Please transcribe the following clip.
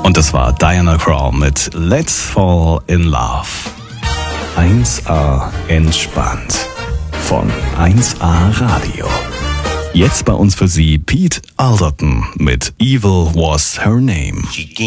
Und das war Diana Krall mit Let's Fall in Love. 1A entspannt von 1A Radio. Jetzt bei uns für Sie Pete Alderton mit Evil Was Her Name.